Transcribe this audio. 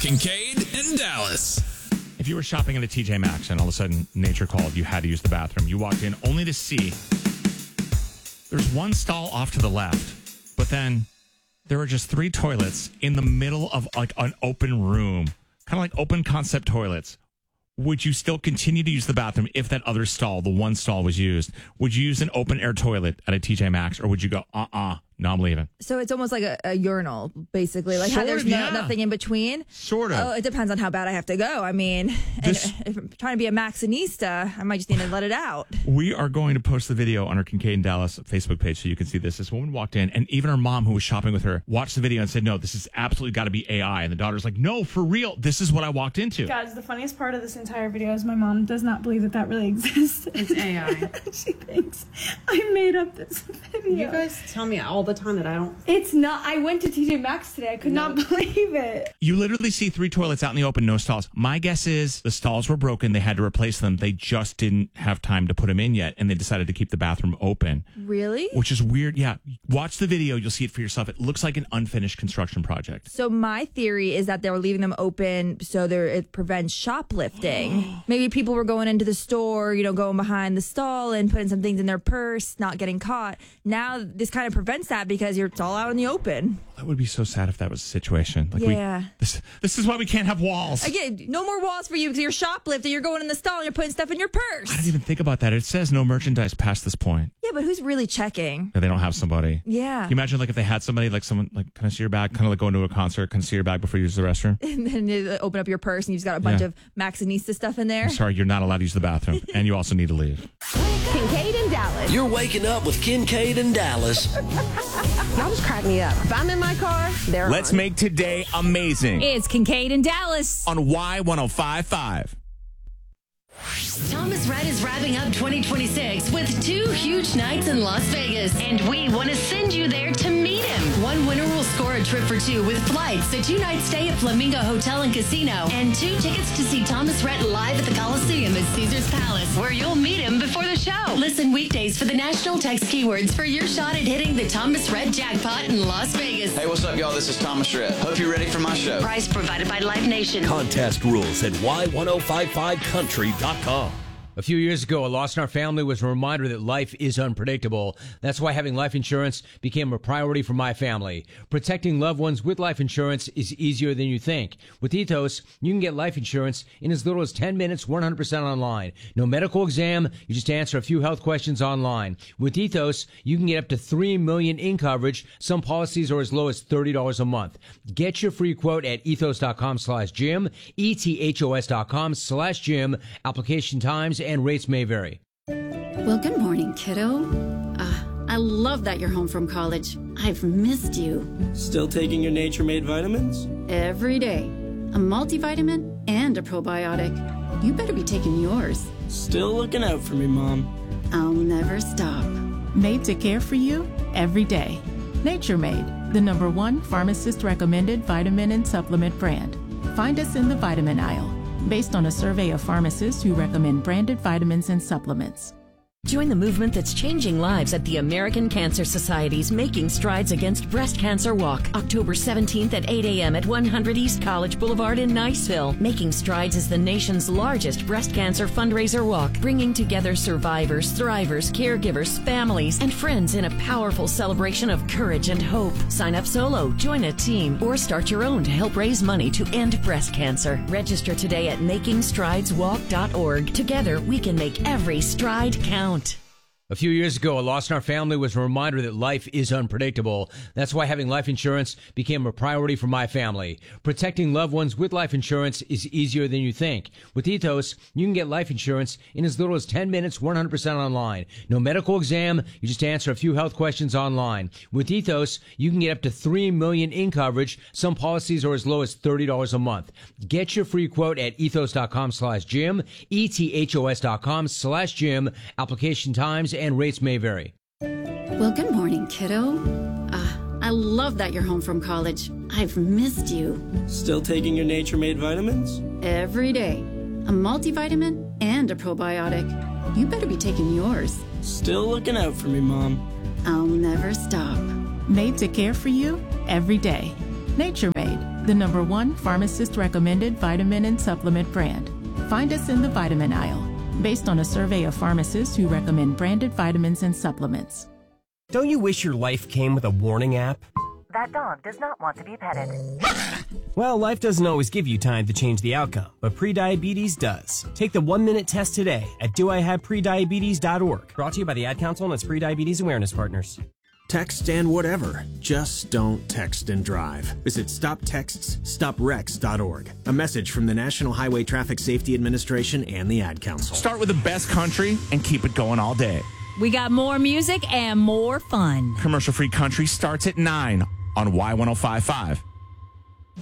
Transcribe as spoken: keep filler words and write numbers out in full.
Kincaid and Dallas. If you were shopping at a T J Maxx and all of a sudden nature called, you had to use the bathroom. You walked in only to see there's one stall off to the left, but then there are just three toilets in the middle of like an open room, kind of like open concept toilets. Would you still continue to use the bathroom if that other stall, the one stall, was used? Would you use an open air toilet at a T J Maxx, or would you go, uh-uh, no, I'm leaving? So it's almost like a, a urinal, basically. Like how Sort there's of, no, yeah. nothing in between. Sort of. Oh, it depends on how bad I have to go. I mean, This- and if I'm trying to be a Maxinista, I might just need to let it out. We are going to post the video on our Kincaid and Dallas Facebook page so you can see this. This woman walked in, and even her mom, who was shopping with her, watched the video and said, no, this is absolutely got to be A I. And the daughter's like, no, for real, this is what I walked into. Guys, the funniest part of this entire video is my mom does not believe that that really exists. It's A I. She thinks I made up this video. You guys tell me all the time that I don't. It's not. I went to T J Maxx today. I could No. not believe it. You literally see three toilets out in the open, no stalls. My guess is the stalls were broken. They had to replace them. They just didn't have time to put them in yet, and they decided to keep the bathroom open. Really? Which is weird. Yeah. Watch the video. You'll see it for yourself. It looks like an unfinished construction project. So my theory is that they were leaving them open so there it prevents shoplifting. Maybe people were going into the store, you know, going behind the stall and putting some things in their purse, not getting caught. Now this kind of prevents that because you're it's all out in the open. That would be so sad if that was the situation. Like Yeah. We, this, this is why we can't have walls. Again, no more walls for you because you're shoplifting. You're going in the stall and you're putting stuff in your purse. I didn't even think about that. It says no merchandise past this point. Yeah, but who's really checking? If they don't have somebody. Yeah. Can you imagine like if they had somebody, like someone, like, can I see your bag? Kind of like going to a concert, can I see your bag before you use the restroom? And then you open up your purse and you've just got a bunch Yeah. of Maxinista stuff in there. I'm sorry, you're not allowed to use the bathroom. And you also need to leave. Kincaid and Dallas. You're waking up with Kincaid and Dallas. Y'all just crack me up. If I'm in my car, they're Let's on. make today amazing It's Kincaid and Dallas. on Y ten fifty-five. Thomas Rhett is wrapping up twenty twenty-six with two huge nights in Las Vegas, and we want to send you there to meet him. One winner will score a trip for two with flights, a two-night stay at Flamingo Hotel and Casino, and two tickets to see Thomas Rhett live at the Coliseum at Caesar's Palace, where you'll meet him before the show. Listen weekdays for the national text keywords for your shot at hitting the Thomas Rhett jackpot in Las Vegas. Hey, what's up, y'all? This is Thomas Rhett. Hope you're ready for my show. Prize provided by Live Nation. Contest rules at Y ten fifty-five country dot com. A few years ago, a loss in our family was a reminder that life is unpredictable. That's why having life insurance became a priority for my family. Protecting loved ones with life insurance is easier than you think. With Ethos, you can get life insurance in as little as ten minutes, one hundred percent online. No medical exam, you just answer a few health questions online. With Ethos, you can get up to three million dollars in coverage. Some policies are as low as thirty dollars a month. Get your free quote at ethos.com slash Jim, E T H O S dot com slash Jim. Application times and rates may vary. Well, good morning, kiddo. Uh, I love that you're home from college. I've missed you. Still taking your Nature Made vitamins? Every day. A multivitamin and a probiotic. You better be taking yours. Still looking out for me, Mom. I'll never stop. Made to care for you every day. Nature Made, the number one pharmacist recommended vitamin and supplement brand. Find us in the vitamin aisle, based on a survey of pharmacists who recommend branded vitamins and supplements. Join the movement that's changing lives at the American Cancer Society's Making Strides Against Breast Cancer Walk, October seventeenth at eight a.m. at one hundred East College Boulevard in Niceville. Making Strides is the nation's largest breast cancer fundraiser walk, bringing together survivors, thrivers, caregivers, families, and friends in a powerful celebration of courage and hope. Sign up solo, join a team, or start your own to help raise money to end breast cancer. Register today at making strides walk dot org. Together, we can make every stride count. A few years ago, a loss in our family was a reminder that life is unpredictable. That's why having life insurance became a priority for my family. Protecting loved ones with life insurance is easier than you think. With Ethos, you can get life insurance in as little as ten minutes, one hundred percent online. No medical exam, you just answer a few health questions online. With Ethos, you can get up to three million dollars in coverage. Some policies are as low as thirty dollars a month. Get your free quote at ethos.com slash Jim, E T H O S dot com slash Jim. Application times and rates may vary. Well, good morning, kiddo. Uh, I love that you're home from college. I've missed you. Still taking your Nature Made vitamins? Every day. A multivitamin and a probiotic. You better be taking yours. Still looking out for me, Mom. I'll never stop. Made to care for you every day. Nature Made, the number one pharmacist recommended vitamin and supplement brand. Find us in the vitamin aisle, based on a survey of pharmacists who recommend branded vitamins and supplements. Don't you wish your life came with a warning app? That dog does not want to be petted. Well, life doesn't always give you time to change the outcome, but prediabetes does. Take the one-minute test today at do I have prediabetes dot org. Brought to you by the Ad Council and its prediabetes awareness partners. Text and whatever. Just don't text and drive. Visit stop texts stop wrecks dot org. A message from the National Highway Traffic Safety Administration and the Ad Council. Start with the best country and keep it going all day. We got more music and more fun. Commercial-free country starts at nine on Y ten fifty-five.